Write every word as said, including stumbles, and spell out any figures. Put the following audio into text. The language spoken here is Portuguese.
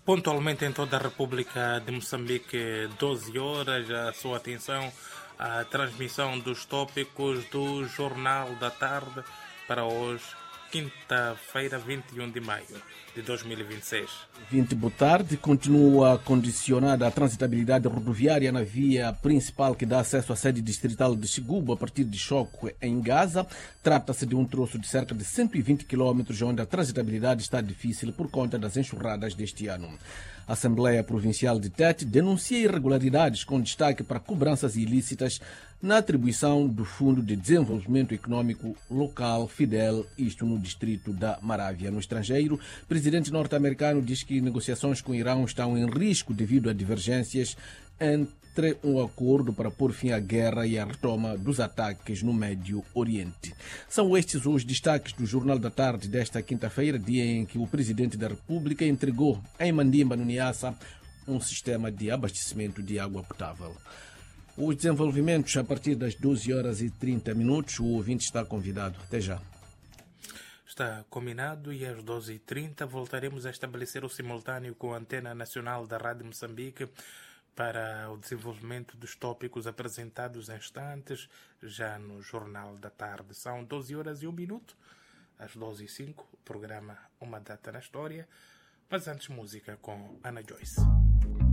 Pontualmente em toda a República de Moçambique, doze horas, a sua atenção à transmissão dos tópicos do Jornal da Tarde para hoje, quinta-feira, vinte e um de maio de dois mil e vinte e seis. vinte boa tarde. Continua condicionada a transitabilidade rodoviária na via principal que dá acesso à sede distrital de Xigubo a partir de Choco, em Gaza. Trata-se de um troço de cerca de cento e vinte quilómetros onde a transitabilidade está difícil por conta das enxurradas deste ano. A Assembleia Provincial de Tete denuncia irregularidades com destaque para cobranças ilícitas na atribuição do Fundo de Desenvolvimento Econômico Local, FIDEL, isto no distrito da Marávia. No estrangeiro, o presidente norte-americano diz que negociações com o Irão estão em risco devido a divergências entre um acordo para pôr fim à guerra e a retoma dos ataques no Médio Oriente. São estes os destaques do Jornal da Tarde desta quinta-feira, dia em que o presidente da República entregou em Mandimba, no Niassa, um sistema de abastecimento de água potável. Os desenvolvimentos a partir das doze horas e trinta minutos. O ouvinte está convidado. Até já. Está combinado e às doze e trinta voltaremos a estabelecer o simultâneo com a Antena Nacional da Rádio Moçambique para o desenvolvimento dos tópicos apresentados em instantes já no Jornal da Tarde. São doze horas e um minuto. Às doze e cinco, o programa Uma Data na História. Mas antes, música com Ana Joyce.